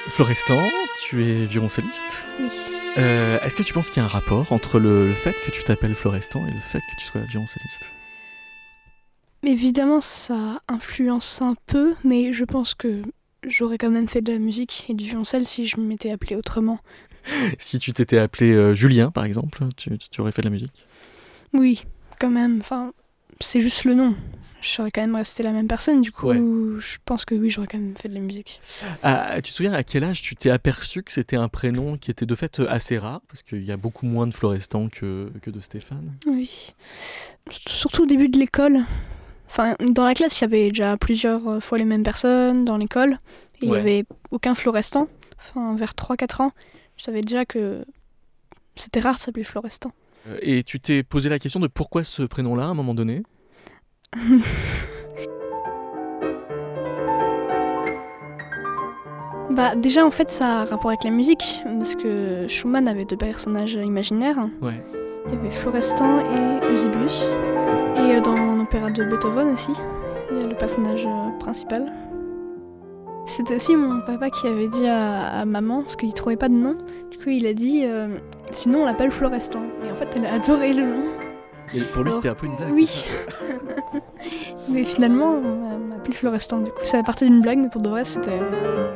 Florestan, tu es violoncelliste. Oui. Est-ce que tu penses qu'il y a un rapport entre le fait que tu t'appelles Florestan et le fait que tu sois violoncelliste? Évidemment, ça influence un peu, mais je pense que j'aurais quand même fait de la musique et du violoncelle si je m'étais appelée autrement. Si tu t'étais appelé Julien, par exemple, tu aurais fait de la musique? Oui, quand même. Enfin, c'est juste le nom. Je serais quand même restée la même personne, du coup, Ouais. je pense que oui, j'aurais quand même fait de la musique. Tu te souviens à quel âge tu t'es aperçu que c'était un prénom qui était de fait assez rare? Parce qu'il y a beaucoup moins de Florestan que de Stéphane. Oui. Surtout au début de l'école. Enfin, dans la classe, il y avait déjà plusieurs fois les mêmes personnes dans l'école. Et il n'y Ouais. avait aucun Florestan. Enfin, vers 3-4 ans, je savais déjà que c'était rare de s'appeler Florestan. Et tu t'es posé la question de pourquoi ce prénom-là à un moment donné? Bah déjà en fait ça a un rapport avec la musique parce que Schumann avait deux personnages imaginaires. Ouais. Il y avait Florestan et Eusebius. C'est ça. Et dans l'opéra de Beethoven aussi, il y a le personnage principal. C'était aussi mon papa qui avait dit à maman, parce qu'il trouvait pas de nom, du coup il a dit sinon on l'appelle Florestan. Et en fait elle a adoré le nom. Et pour lui, Alors, c'était un peu une blague. oui. c'est ça Mais finalement on m'a appelé Florestan, du coup ça partait d'une blague mais pour de vrai c'était